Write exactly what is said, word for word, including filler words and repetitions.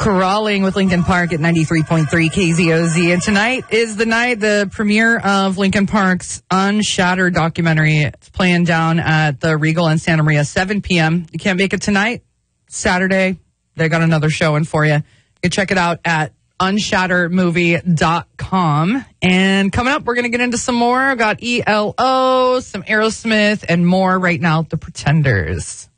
Crawling with Linkin Park at ninety-three point three K Z O Z. And tonight is the night, the premiere of Linkin Park's Unshattered documentary. It's playing down at the Regal in Santa Maria, seven p.m. You can't make it tonight, Saturday. They got another showing for you. You can check it out at unshattered movie dot com. And coming up, we're going to get into some more. I've got E L O, some Aerosmith, and more right now, The Pretenders.